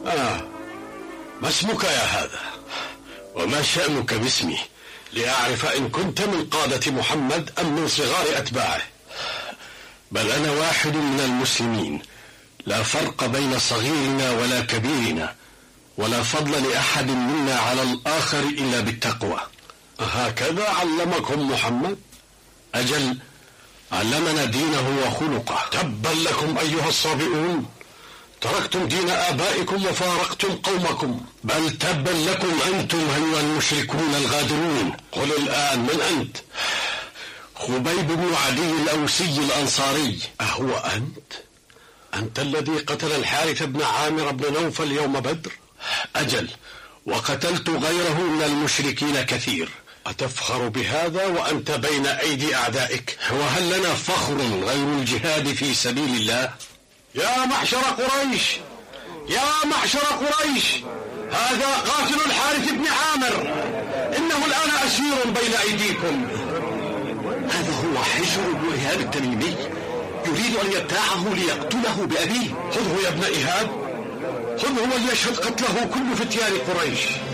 ما اسمك يا هذا؟ وما شأنك باسمي؟ لأعرف إن كنت من قادة محمد أم من صغار أتباعه. بل أنا واحد من المسلمين، لا فرق بين صغيرنا ولا كبيرنا، ولا فضل لأحد منا على الآخر إلا بالتقوى. هكذا علمكم محمد؟ أجل، علمنا دينه وخلقه. تبا لكم أيها الصابئون، تركتم دين آبائكم وفارقتم قومكم. بل تبا لكم أنتم أيها المشركون الغادرون. قل الآن، من أنت؟ خبيب بن عدي الأوسي الأنصاري. أهو أنت؟ أنت الذي قتل الحارث بن عامر بن نوفل يوم بدر؟ أجل، وقتلت غيره من المشركين كثير. أتفخر بهذا وأنت بين أيدي أعدائك؟ وهل لنا فخر غير الجهاد في سبيل الله؟ يا معشر قريش، يا معشر قريش، هذا قاتل الحارث بن عامر، إنه الآن أسير بين أيديكم. هذا هو حجر بن إيهاب التميمي، يريد أن يبتاعه ليقتله بأبيه. خذه يا ابن إيهاب، خذه وليشهد قتله كل فتيان قريش.